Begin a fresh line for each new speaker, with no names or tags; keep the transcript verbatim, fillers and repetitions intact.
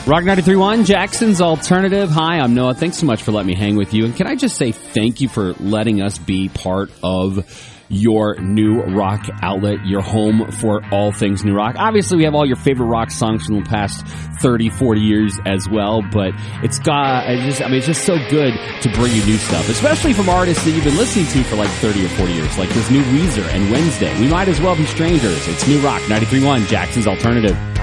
Rock ninety-three point one, Jackson's Alternative. Hi, I'm Noah. Thanks so much for letting me hang with you. And can I just say thank you for letting us be part of your new rock outlet, your home for all things new rock. Obviously, we have all your favorite rock songs from the past thirty, forty years as well, but it's got, it's just, I mean, it's just so good to bring you new stuff, especially from artists that you've been listening to for like thirty or forty years, like this new Weezer and Wednesday. We might as well be strangers. It's New Rock ninety-three point one, Jackson's Alternative.